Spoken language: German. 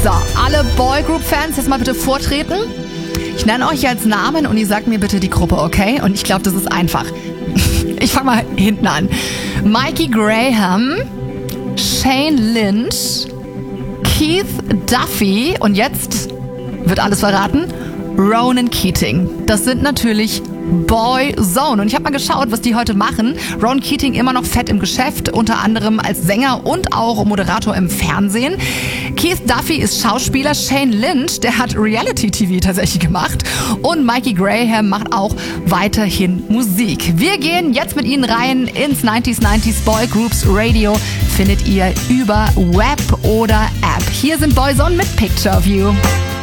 So, alle Boygroup-Fans jetzt mal bitte vortreten. Ich nenne euch jetzt Namen und ihr sagt mir bitte die Gruppe, okay? Und ich glaube, das ist einfach. Ich fange mal hinten an. Mikey Graham, Shane Lynch, Keith Duffy und jetzt wird alles verraten, Ronan Keating. Das sind natürlich Boyzone. Und ich habe mal geschaut, was die heute machen. Ronan Keating immer noch fett im Geschäft, unter anderem als Sänger und auch Moderator im Fernsehen. Keith Duffy ist Schauspieler. Shane Lynch, der hat Reality-TV tatsächlich gemacht. Und Mikey Graham macht auch weiterhin Musik. Wir gehen jetzt mit ihnen rein ins 90s Boygroups Radio. Findet ihr über Web oder App. Hier sind Boyzone mit Picture of You.